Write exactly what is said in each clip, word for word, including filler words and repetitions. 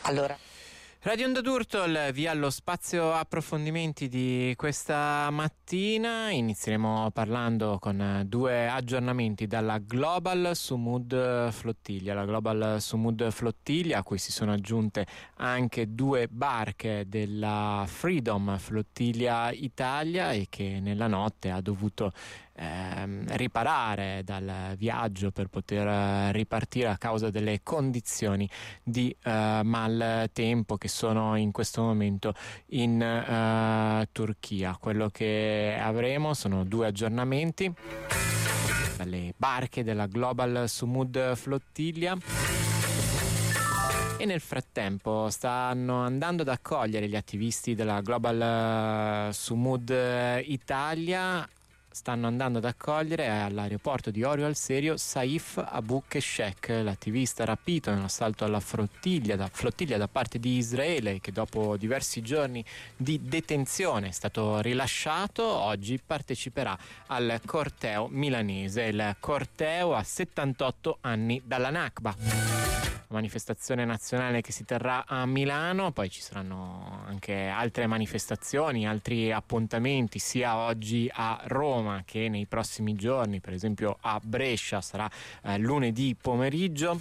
Allora, Radio Onda d'Urto, via allo spazio approfondimenti di questa mattina. Inizieremo parlando con due aggiornamenti dalla Global Sumud Flottiglia. La Global Sumud Flottiglia, a cui si sono aggiunte anche due barche della Freedom Flottiglia Italia e che nella notte ha dovuto ehm, riparare dal viaggio per poter ripartire a causa delle condizioni di eh, maltempo che sono in questo momento in uh, Turchia. Quello che avremo sono due aggiornamenti dalle barche della Global Sumud Flottiglia. E nel frattempo stanno andando ad accogliere gli attivisti della Global Sumud Italia. Stanno andando ad accogliere all'aeroporto di Orio al Serio Saif Abu Keshek, l'attivista rapito nell'assalto alla flottiglia da, flottiglia da parte di Israele, che dopo diversi giorni di detenzione è stato rilasciato. Oggi parteciperà al corteo milanese. Il corteo ha settantotto anni dalla Nakba. Manifestazione nazionale che si terrà a Milano, poi ci saranno anche altre manifestazioni, altri appuntamenti sia oggi a Roma che nei prossimi giorni, per esempio a Brescia sarà eh, lunedì pomeriggio.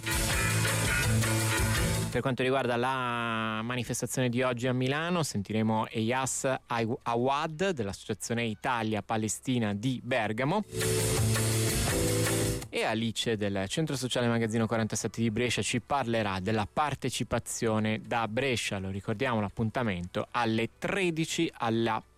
Per quanto riguarda la manifestazione di oggi a Milano, sentiremo Eyas Awad dell'Associazione Italia-Palestina di Bergamo. E Alice del Centro Sociale Magazzino quarantasette di Brescia ci parlerà della partecipazione da Brescia. Lo ricordiamo, l'appuntamento alle tredici alla